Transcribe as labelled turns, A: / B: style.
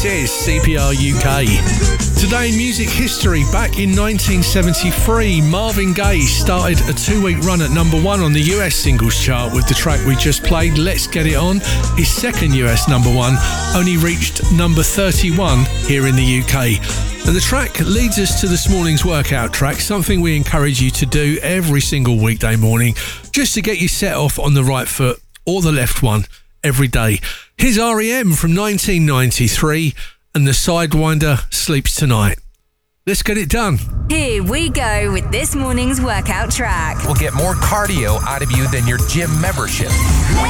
A: This is CPR UK. Today in music history, back in 1973, Marvin Gaye started a 2-week run at number 1 on the US singles chart with the track we just played, Let's Get It On. His second US number 1 only reached number 31 here in the UK. And the track leads us to this morning's workout track, something we encourage you to do every single weekday morning, just to get you set off on the right foot or the left one every day. Here's R.E.M. from 1993 and the Sidewinder Sleeps Tonight. Let's get it done.
B: Here we go with this morning's workout track.
C: We'll get more cardio out of you than your gym membership.